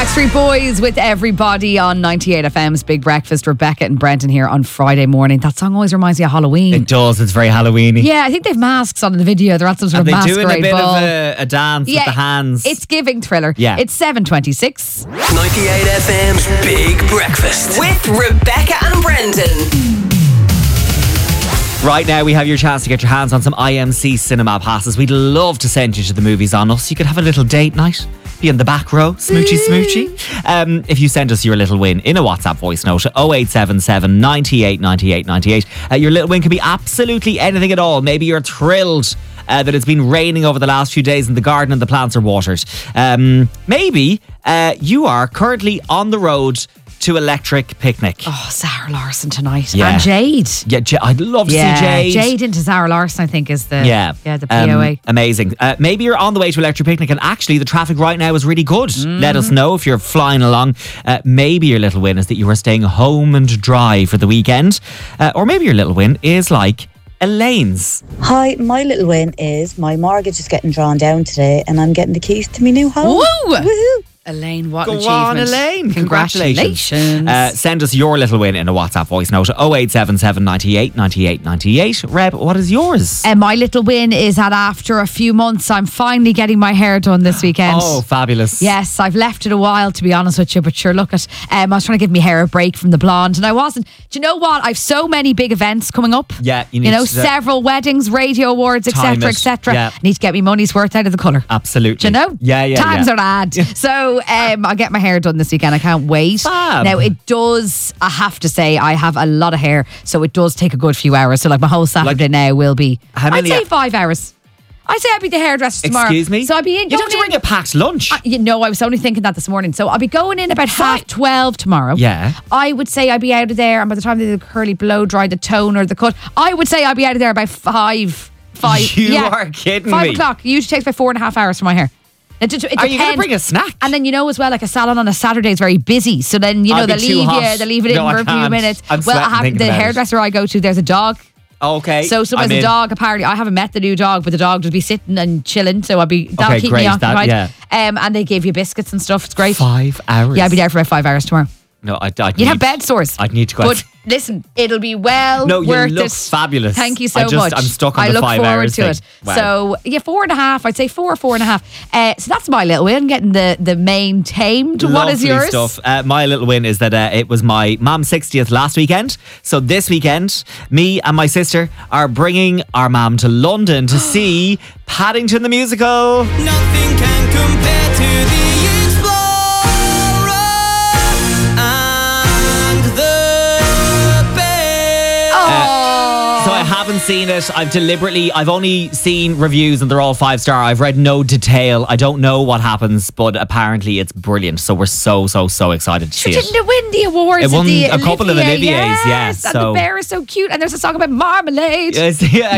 Backstreet Boys with Everybody on 98 FM's Big Breakfast. Rebecca and Brenton here on Friday morning. That song always reminds me of Halloween. It does. It's very Halloweeny. Yeah, I think they've masks on in the video. They're at some sort of Are they masquerade doing a bit ball. of a dance with the hands? It's giving Thriller. Yeah. It's 7:26. 98 FM's Big Breakfast with Rebecca and Brendan. Right now, we have your chance to get your hands on some IMC cinema passes. We'd love to send you to the movies on us. You could have a little date night. Be in the back row, smoochy. If you send us your little win in a WhatsApp voice note at 0877 98 98 98. Your little win can be absolutely anything at all. Maybe you're thrilled that it's been raining over the last few days and the garden and the plants are watered. Maybe you are currently on the road to Electric Picnic. Oh, Zara Larson tonight. Yeah. And Jade. Yeah, I'd love to see Jade. Jade into Zara Larson, I think, is the the POA. Amazing. Maybe you're on the way to Electric Picnic and actually the traffic right now is really good. Let us know if you're flying along. Maybe your little win is that you are staying home and dry for the weekend. Or maybe your little win is like Elaine's. Hi, my little win is my mortgage is getting drawn down today and I'm getting the keys to my new home. Woo! Woohoo! Elaine, what Go an achievement. on, Elaine. Congratulations. Send us your little win in a WhatsApp voice note at 0877 98 98 98. Reb, what is yours? My little win is that after a few months, I'm finally getting my hair done this weekend. Oh, fabulous. Yes, I've left it a while, to be honest with you, but sure, look at, I was trying to give my hair a break from the blonde, and I wasn't. Do you know what? I've so many big events coming up. Yeah, you need to several weddings, radio awards, etc., etc. Yeah. I need to get me money's worth out of the colour. Absolutely. Do you know? Yeah. Times are bad. So I'll get my hair done this weekend. I can't wait. Fab. Now, it does, I have to say, I have a lot of hair, so it does take a good few hours. So, like, my whole Saturday now will be, I'd say 5 hours. I'd say I'd be the hairdresser tomorrow. Excuse me? So I'd be in. You don't have to bring a packed lunch. I was only thinking that this morning. So I'll be going in about 12:30 tomorrow. Yeah. I would say I'd be out of there, and by the time they do the curly blow dry, the toner, the cut, I would say I'd be out of there about 5. You are kidding 5 me. o'clock. It usually takes about 4.5 hours for my hair. It Are you going to bring a snack? And then as well, like a salon on a Saturday is very busy. So then I'd they'll be too leave hot. they'll leave it No, in I for a few can't. minutes. I'm Well, I sweating have thinking the about it. hairdresser I go to. There's a dog. Okay. So I'm there's in. a dog. Apparently, I haven't met the new dog, but the dog will be sitting and chilling. So that'll keep great, me occupied. yeah. And they give you biscuits and stuff. It's great. 5 hours. Yeah, I'll be there for about 5 hours tomorrow. No, You'd have bed sores. I'd need to go. But listen, it'll be well No, you worth look it. fabulous. Thank you so much. much. I'm stuck on I the look 5 forward hours to thing. it. Wow. So 4.5. I'd say 4.5. So that's my little win, getting the main tamed. What is Lovely yours? stuff. My little win is that it was my mum's 60th last weekend. So this weekend, me and my sister are bringing our mum to London to see Paddington the Musical. Nothing can compare to the Explorer and the Bear. So I haven't seen it. I've only seen reviews and they're all 5-star. I've read no detail. I don't know what happens, but apparently it's brilliant. So we're so excited to see it. Didn't it win the awards? It won at the a couple of Olivier? Oliviers, yes. yeah. And the bear is so cute. And there's a song about marmalade. Yes, yeah,